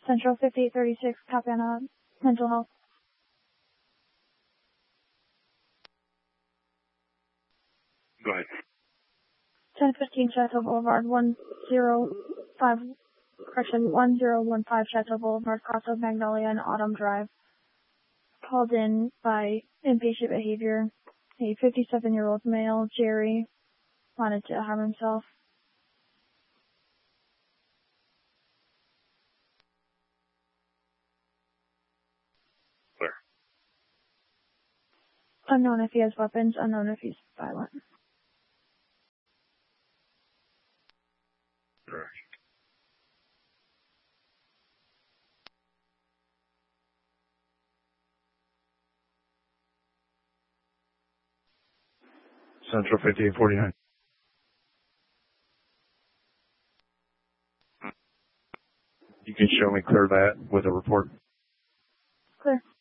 Central 5836, Capiana, mental health. Go ahead. 1015 Chateau Boulevard, 1015 Chateau Boulevard, Casa Magnolia and Autumn Drive. Called in by impatient behavior. A 57-year-old male, Jerry, wanted to harm himself. Where? Unknown if he has weapons, unknown if he's violent. Correct. Central 5849. You can show me clear that with a report. Clear.